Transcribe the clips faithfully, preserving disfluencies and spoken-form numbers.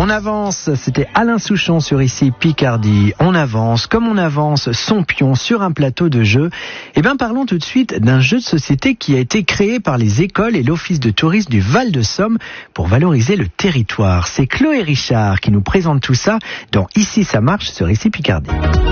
On avance, c'était Alain Souchon sur Ici Picardie. On avance, comme on avance son pion sur un plateau de jeu. Eh bien, parlons tout de suite d'un jeu de société qui a été créé par les écoles et l'Office de tourisme du Val-de-Somme pour valoriser le territoire. C'est Chloé Richard qui nous présente tout ça dans Ici ça marche sur Ici Picardie.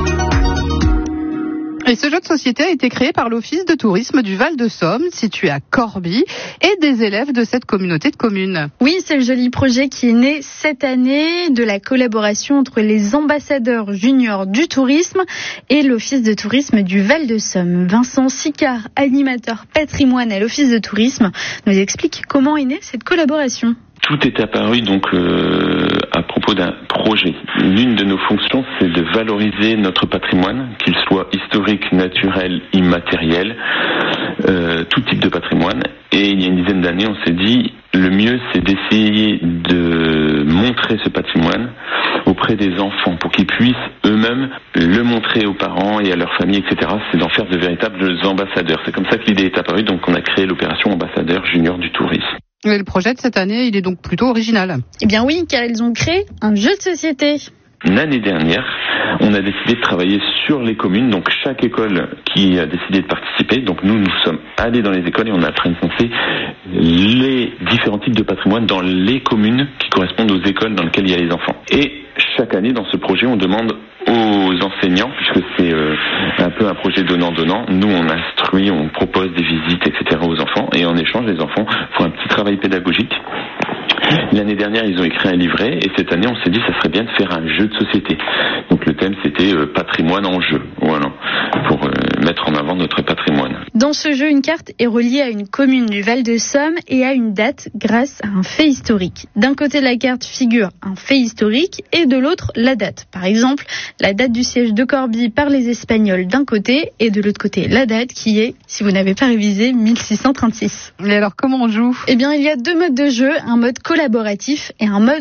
Et ce jeu de société a été créé par l'Office de tourisme du Val-de-Somme, situé à Corbie, et des élèves de cette communauté de communes. Oui, c'est le joli projet qui est né cette année de la collaboration entre les ambassadeurs juniors du tourisme et l'Office de tourisme du Val-de-Somme. Vincent Sicard, animateur patrimoine à l'Office de tourisme, nous explique comment est née cette collaboration. Tout est apparu donc euh, à propos d'un projet. L'une de nos fonctions, c'est de valoriser notre patrimoine, qu'il soit historique, naturel, immatériel, euh, tout type de patrimoine. Et il y a une dizaine d'années, on s'est dit, le mieux, c'est d'essayer de montrer ce patrimoine auprès des enfants pour qu'ils puissent eux-mêmes le montrer aux parents et à leurs familles, et cetera. C'est d'en faire de véritables ambassadeurs. C'est comme ça que l'idée est apparue. Donc, on a créé l'opération ambassadeur junior du tourisme. Et le projet de cette année, il est donc plutôt original. Eh bien oui, car ils ont créé un jeu de société. L'année dernière, on a décidé de travailler sur les communes, donc chaque école qui a décidé de participer. Donc nous, nous sommes allés dans les écoles et on a présenté les différents types de patrimoine dans les communes qui correspondent aux écoles dans lesquelles il y a les enfants. Et chaque année, dans ce projet, on demande aux enseignants, puisque c'est euh, un peu un projet donnant-donnant, nous on instruit, on propose des visites, et cetera aux enfants, et en échange, les enfants font un petit travail pédagogique. L'année dernière, ils ont écrit un livret, et cette année, on s'est dit ça serait bien de faire un jeu de société. Donc le thème, c'était euh, patrimoine en jeu, voilà, pour euh, mettre en avant notre patrimoine. Dans ce jeu, une carte est reliée à une commune du Val-de-Somme et à une date grâce à un fait historique. D'un côté de la carte figure un fait historique et de l'autre la date. Par exemple, la date du siège de Corbie par les Espagnols d'un côté et de l'autre côté la date qui est, si vous n'avez pas révisé, mille six cent trente-six. Et alors comment on joue ? Eh bien, il y a deux modes de jeu, un mode collaboratif et un mode